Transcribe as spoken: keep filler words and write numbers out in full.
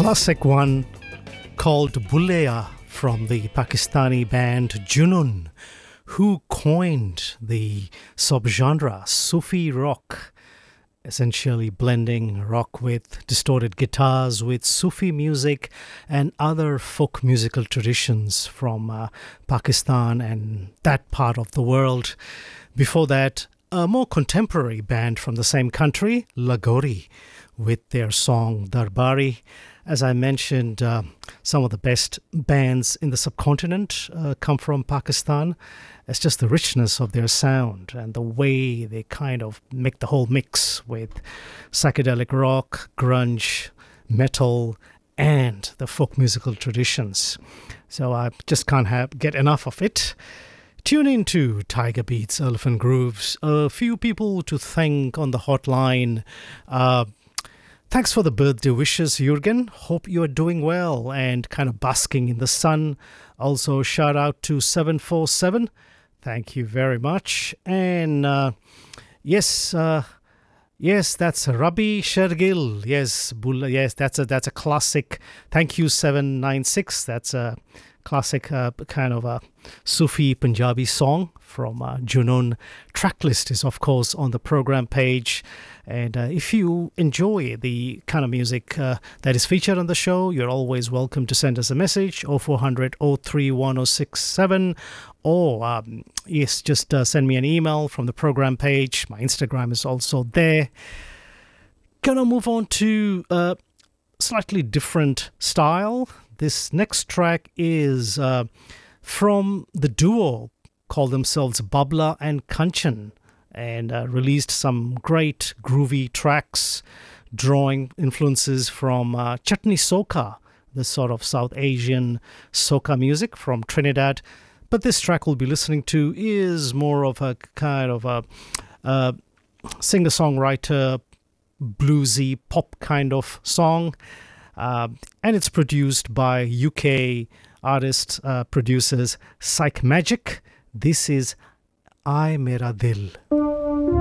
classic one called Bulleya from the Pakistani band Junoon, who coined the subgenre Sufi rock, essentially blending rock with distorted guitars with Sufi music and other folk musical traditions from uh, Pakistan and that part of the world. Before that, a more contemporary band from the same country, Lagori, with their song Darbari. As I mentioned, uh, some of the best bands in the subcontinent uh, come from Pakistan. It's just the richness of their sound and the way they kind of make the whole mix with psychedelic rock, grunge, metal, and the folk musical traditions. So I just can't have, get enough of it. Tune in to Tiger Beats, Elephant Grooves. A few people to thank on the hotline. Uh, Thanks for the birthday wishes, Jürgen. Hope you are doing well and kind of basking in the sun. Also, shout out to seven four seven. Thank you very much. And uh, yes, uh, yes, that's Rabi Shergil. Yes, Bulla. Yes, that's a that's a classic. Thank you, seven nine six. That's a classic uh, kind of a Sufi Punjabi song from uh, Junoon. Tracklist is, of course, on the program page. And uh, if you enjoy the kind of music uh, that is featured on the show, you're always welcome to send us a message, oh four hundred, oh three one oh six seven, or um, yes, just uh, send me an email from the program page. My Instagram is also there. Gonna move on to a slightly different style. This next track is uh, from the duo called themselves Babla and Kanchan, and uh, released some great groovy tracks, drawing influences from uh, Chutney Soca, the sort of South Asian soca music from Trinidad. But this track we'll be listening to is more of a kind of a, a singer-songwriter, bluesy pop kind of song. Uh, and it's produced by U K artist, uh, producers Psych Magic. This is Aay Mera Dil.